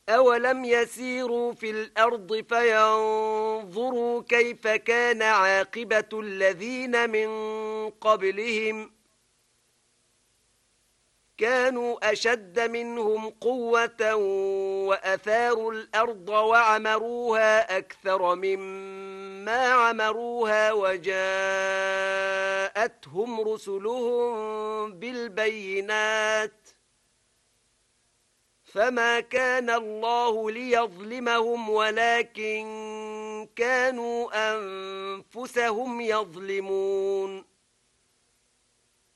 أولم يسيروا في الأرض فينظروا كيف كان عاقبة الذين من قبلهم كانوا أشد منهم قوة وأثاروا الأرض وعمروها أكثر مما عمروها وجاءتهم رسلهم بالبينات فما كان الله ليظلمهم ولكن كانوا أنفسهم يظلمون